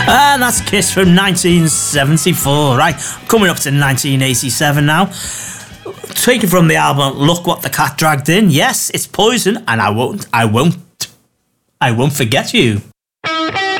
And that's Kiss from 1974. Right, coming up to 1987 now. Taken from the album Look What the Cat Dragged In. Yes, it's Poison, and I won't forget you.